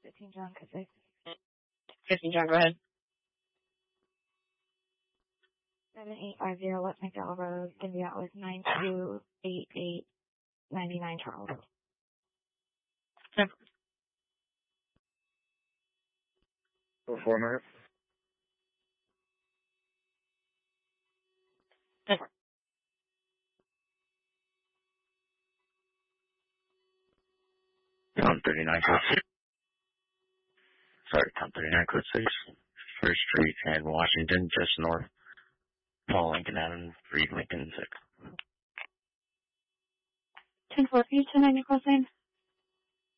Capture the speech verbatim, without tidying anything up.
fifteen John Cusick. fifteen John, go ahead. seven eight five zero West McDowell Road, India was nine two eight eight nine nine Charles. Yep. For four minutes. Yep. Tom thirty-nine code six. Sorry, Tom thirty-nine code six. First Street and Washington, just north. Paul Lincoln Avenue, Reed Lincoln six. ten four, can you turn on your call sign?